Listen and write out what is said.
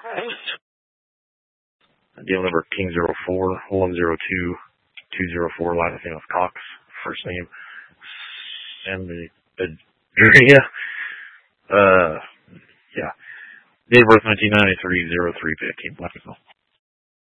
Deal number King 04 102 204. Last name of Cox. First name Sandria. Yeah. Date of birth 1993 03 15.